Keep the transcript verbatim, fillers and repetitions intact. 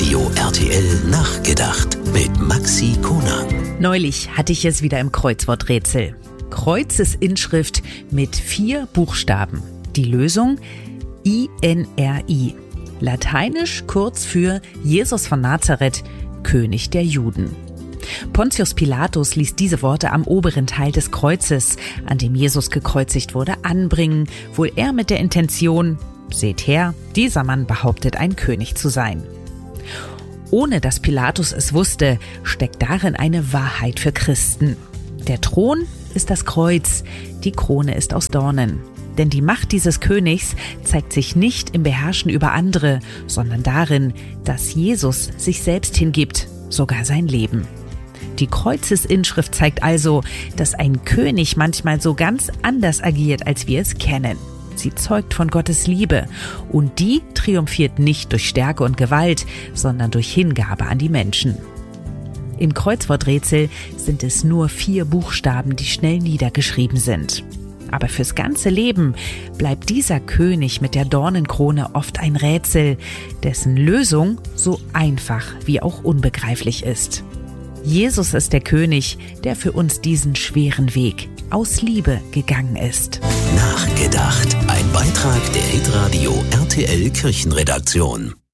Radio R T L nachgedacht mit Maxi Konag. Neulich hatte ich es wieder im Kreuzworträtsel. Kreuzesinschrift mit vier Buchstaben. Die Lösung I N R I. Lateinisch kurz für Jesus von Nazareth, König der Juden. Pontius Pilatus ließ diese Worte am oberen Teil des Kreuzes, an dem Jesus gekreuzigt wurde, anbringen, wohl eher mit der Intention: Seht her, dieser Mann behauptet, ein König zu sein. Ohne dass Pilatus es wusste, steckt darin eine Wahrheit für Christen. Der Thron ist das Kreuz, die Krone ist aus Dornen. Denn die Macht dieses Königs zeigt sich nicht im Beherrschen über andere, sondern darin, dass Jesus sich selbst hingibt, sogar sein Leben. Die Kreuzesinschrift zeigt also, dass ein König manchmal so ganz anders agiert, als wir es kennen. Sie zeugt von Gottes Liebe und die triumphiert nicht durch Stärke und Gewalt, sondern durch Hingabe an die Menschen. Im Kreuzworträtsel sind es nur vier Buchstaben, die schnell niedergeschrieben sind. Aber fürs ganze Leben bleibt dieser König mit der Dornenkrone oft ein Rätsel, dessen Lösung so einfach wie auch unbegreiflich ist. Jesus ist der König, der für uns diesen schweren Weg aus Liebe gegangen ist. Nachgedacht. Ein Beitrag der Hitradio R T L Kirchenredaktion.